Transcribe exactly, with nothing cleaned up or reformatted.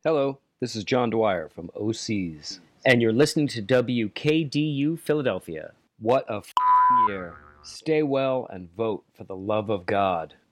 Hello, this is John Dwyer from O Cs, and you're listening to W K D U Philadelphia. What a f***ing year. Stay well and vote for the love of God.